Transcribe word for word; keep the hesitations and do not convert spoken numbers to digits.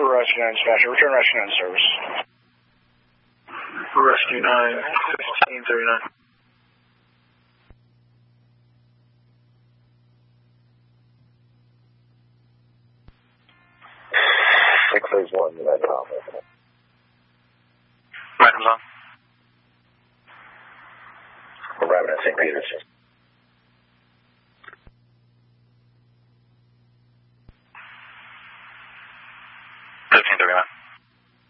Rescue nine dispatcher, return Rescue nine service. Rescue nine, fifteen thirty-nine. six phase one, red top. Random on. We're arriving at Saint Peter's.